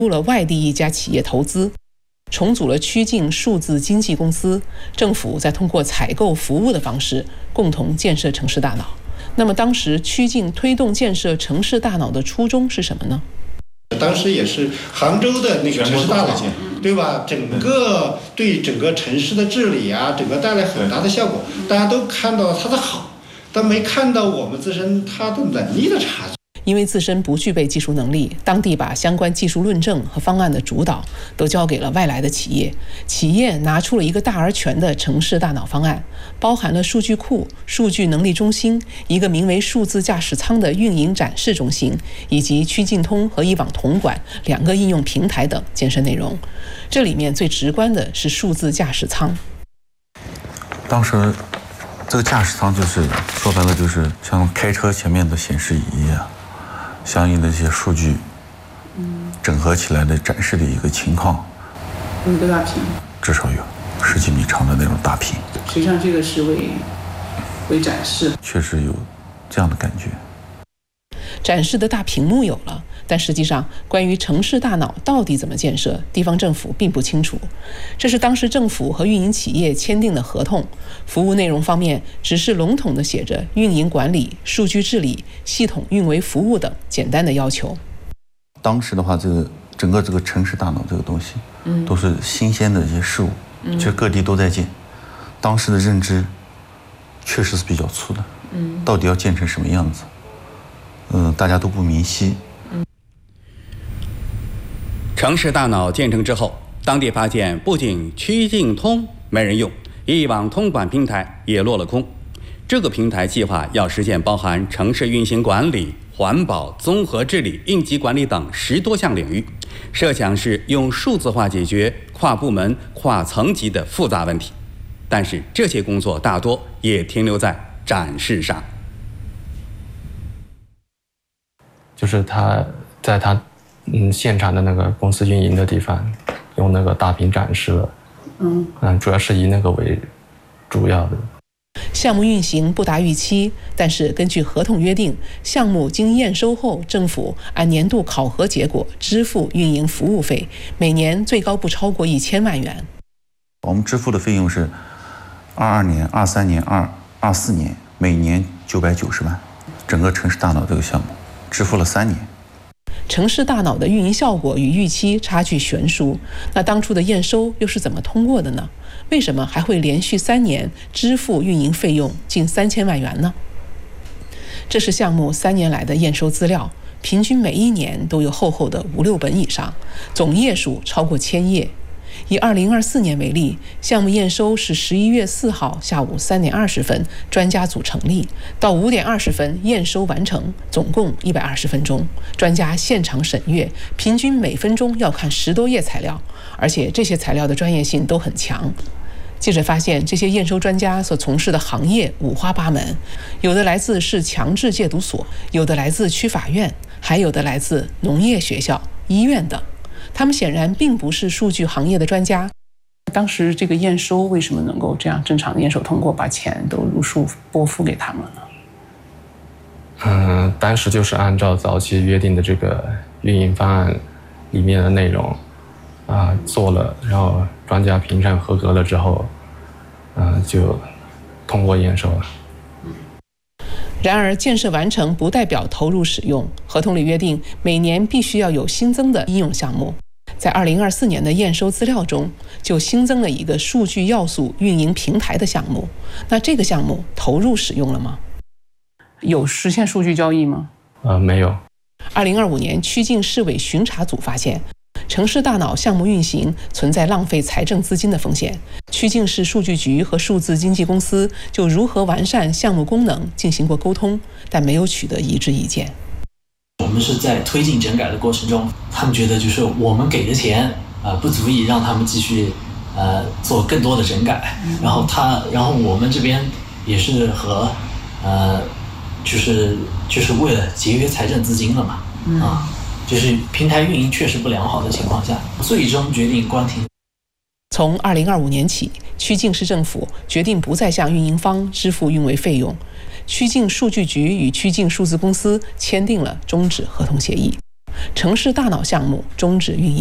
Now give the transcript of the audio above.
入了外地一家企业投资，重组了曲靖数字经济公司，政府再通过采购服务的方式，共同建设城市大脑。那么当时曲靖推动建设城市大脑的初衷是什么呢？ 当时也是杭州的那个城市大脑，对吧？对整个城市的治理啊，整个带来很大的效果。大家都看到它的好，但没看到我们自身它的能力的差距。 因为自身不具备技术能力，当地把相关技术论证和方案的主导都交给了外来的企业。企业拿出了一个大而全的城市大脑方案，包含了数据库、数据能力中心、一个名为数字驾驶舱的运营展示中心，以及曲靖通和一网统管2个应用平台等建设内容。这里面最直观的是数字驾驶舱。 当时这个驾驶舱就是说白了就是像开车前面的显示仪一样，相应的这些数据整合起来的展示的一个情况。 有一个大屏， 至少有10几米长的那种大屏。 实际上这个是为展示， 确实有这样的感觉。 展示的大屏幕有了，但实际上关于城市大脑到底怎么建设，地方政府并不清楚。这是当时政府和运营企业签订的合同，服务内容方面只是笼统地写着运营管理、数据治理、系统运维服务等简单的要求。 当时的话，整个这个城市大脑这个东西，都是新鲜的一些事物，其实各地都在建。当时的认知确实是比较粗的，到底要建成什么样子，大家都不明晰。 城市大脑建成之后，当地发现不仅曲靖通没人用，一网通管平台也落了空。这个平台计划要实现包含城市运行管理、环保、综合治理、应急管理等10多项领域，设想是用数字化解决跨部门、跨层级的复杂问题。但是这些工作大多也停留在展示上。 就是他在他现场的那个公司运营的地方，用那个大屏展示了，主要是以那个为主要的。 项目运行不达预期，但是根据合同约定，项目经验收后，政府按年度考核结果支付运营服务费，每年最高不超过1000万元。 我们支付的费用是22年、23年、24年，每年990万。整个城市大脑这个项目支付了3年。 城市大脑的运营效果与预期差距悬殊，那当初的验收又是怎么通过的呢？为什么还会连续3年支付运营费用近3000万元呢？这是项目3年来的验收资料，平均每1年都有厚厚的5、6本以上，总页数超过1000页。以2024年为例，项目验收是11月4号下午3点20分，专家组成立，到5点20分验收完成，总共120分钟。专家现场审阅，平均每分钟要看10多页材料，而且这些材料的专业性都很强。记者发现，这些验收专家所从事的行业五花八门，有的来自市强制戒毒所，有的来自区法院，还有的来自农业学校、医院等。他们显然并不是数据行业的专家。当时这个验收为什么能够这样正常的验收通过，把钱都如数拨付给他们呢？ 当时就是按照早期约定的这个运营方案里面的内容做了，然后专家评审合格了之后，就通过验收了。 然而，建设完成不代表投入使用。合同里约定，每年必须要有新增的应用项目。在2024年的验收资料中，就新增了一个数据要素运营平台的项目。那这个项目投入使用了吗？有实现数据交易吗？ 没有。 2025年，曲靖市委巡查组发现，城市大脑项目运行存在浪费财政资金的风险。曲靖市数据局和数字经济公司就如何完善项目功能进行过沟通，但没有取得一致意见。 我们是在推进整改的过程中，他们觉得就是我们给的钱不足以让他们继续做更多的整改，然后我们这边也是和就是为了节约财政资金了嘛，就是平台运营确实不良好的情况下，最终决定关停。 从2025年起，曲靖市政府决定不再向运营方支付运维费用。曲靖数据局与曲靖数字公司签订了终止合同协议。 城市大脑项目终止运营。